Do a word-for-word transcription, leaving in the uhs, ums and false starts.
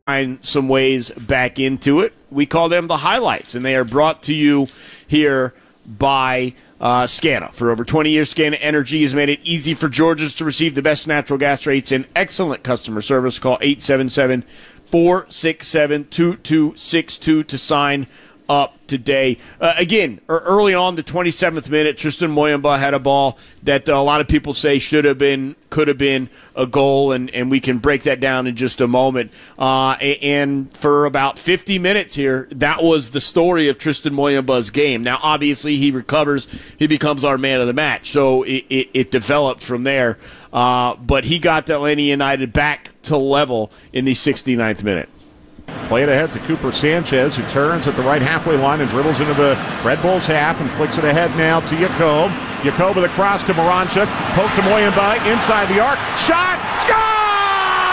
find some ways back into it. We call them the highlights, and they are brought to you here by uh, SCANA. For over twenty years, SCANA Energy has made it easy for Georgians to receive the best natural gas rates and excellent customer service. Call eight seven seven, four six seven, two two six two to sign up today. Uh, again, early on, the twenty-seventh minute, Tristan Moyamba had a ball that uh, a lot of people say should have been, could have been a goal, and, and we can break that down in just a moment. Uh, and for about fifty minutes here, that was the story of Tristan Moyamba's game. Now, obviously, he recovers. He becomes our man of the match. So it, it, it developed from there. Uh, but he got Atlanta United back to level in the sixty-ninth minute. Play it ahead to Cooper Sanchez, who turns at the right halfway line and dribbles into the Red Bulls half and flicks it ahead now to Yacob. Yacob with a cross to Moranchuk. Poke to Moyamba inside the arc. Shot! Score!